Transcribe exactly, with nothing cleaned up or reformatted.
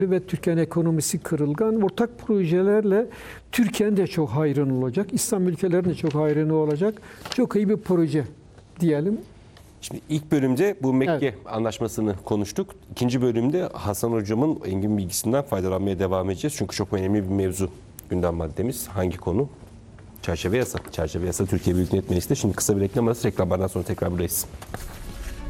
ve Türkiye'nin ekonomisi kırılgan. Ortak projelerle Türkiye'nin de çok hayrını olacak. İslam ülkelerinin de çok hayrını olacak. Çok iyi bir proje diyelim. Şimdi ilk bölümde bu Mekke Evet. Anlaşması'nı konuştuk. İkinci bölümde Hasan Hocam'ın engin bilgisinden faydalanmaya devam edeceğiz. Çünkü çok önemli bir mevzu gündem maddemiz. Hangi konu? Çerçeve yasa. Çerçeve yasa Türkiye Büyük Millet Meclisi'nde. Şimdi kısa bir reklam arası. Reklamlardan sonra tekrar buradayız.